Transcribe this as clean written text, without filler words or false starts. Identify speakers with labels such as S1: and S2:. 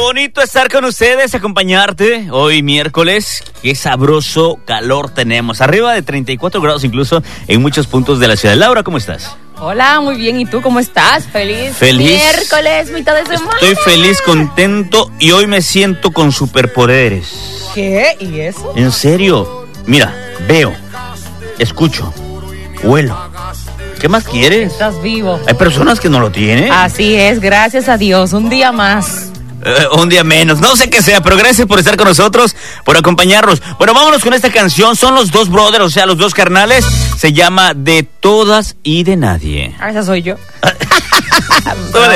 S1: bonito estar con ustedes, acompañarte hoy miércoles. Qué sabroso calor tenemos, arriba de 34 grados incluso en muchos puntos de la ciudad. Laura, ¿cómo estás?
S2: Hola, muy bien. ¿Y tú cómo estás? Feliz miércoles, mitad de semana.
S1: Estoy feliz, contento y hoy me siento con superpoderes.
S2: ¿Qué? ¿Y eso?
S1: En serio, mira, veo, escucho, huelo. ¿Qué más quieres?
S2: Estás vivo.
S1: Hay personas que no lo tienen.
S2: Así es, gracias a Dios. Un día más.
S1: Un día menos, no sé qué sea, pero gracias por estar con nosotros, por acompañarnos. Bueno, vámonos con esta canción. Son los dos brothers, o sea, los dos carnales. Se llama De Todas y de Nadie.
S2: Esa soy yo.
S1: Súbele.